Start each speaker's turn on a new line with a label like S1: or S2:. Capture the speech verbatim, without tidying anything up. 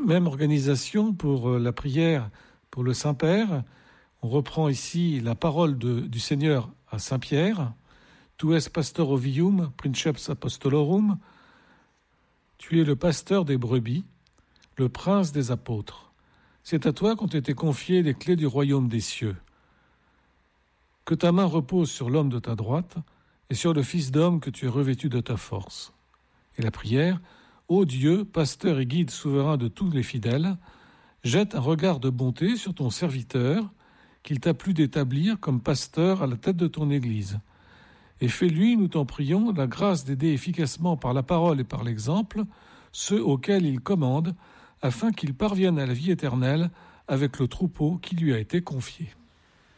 S1: Même organisation pour la prière pour le Saint-Père. On reprend ici la parole de, du Seigneur à Saint-Pierre. Tu es pastor ovium, princeps apostolorum. Tu es le pasteur des brebis, le prince des apôtres. C'est à toi qu'ont été confiées les clés du royaume des cieux. Que ta main repose sur l'homme de ta droite et sur le Fils d'homme que tu es revêtu de ta force. Et la prière, ô Dieu, pasteur et guide souverain de tous les fidèles, jette un regard de bonté sur ton serviteur qu'il t'a plu d'établir comme pasteur à la tête de ton Église. Et fais-lui, nous t'en prions, la grâce d'aider efficacement par la parole et par l'exemple ceux auxquels il commande, afin qu'ils parviennent à la vie éternelle avec le troupeau qui lui a été confié.